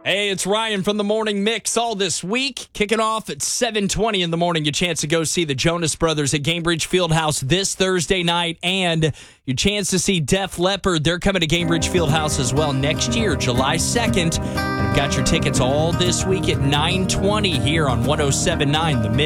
Hey, it's Ryan from the Morning Mix. All this week, kicking off at 7:20 in the morning. Your chance to go see the Jonas Brothers at Gainbridge Fieldhouse this Thursday night, and your chance to see Def Leppard. They're coming to Gainbridge Fieldhouse as well next year, July 2nd. And I've got your tickets all this week at 9:20 here on 107.9 The Mix.